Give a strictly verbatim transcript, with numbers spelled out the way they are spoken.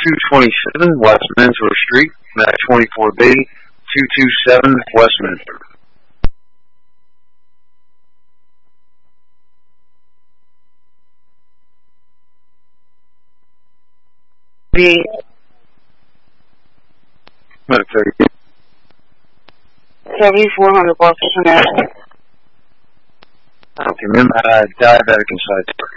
two twenty-seven Westminster Street, Mac twenty-four B, two two seven Westminster. B. seventy-four hundred Washington Avenue. Okay, ma'am, uh, diabetic inside.